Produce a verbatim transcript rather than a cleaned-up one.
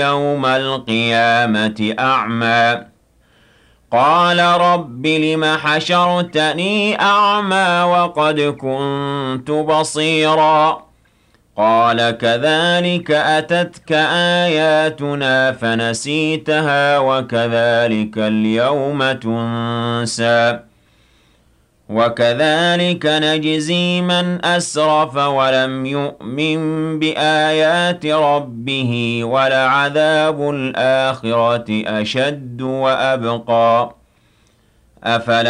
يوم القيامة أعمى قال رب لم حشرتني أعمى وقد كنت بصيرا قال كذلك أتتك آياتنا فنسيتها وكذلك اليوم تنسى وكذلك نجزي من أسرف ولم يؤمن بآيات ربه ولعذاب الآخرة أشد وأبقى أفلا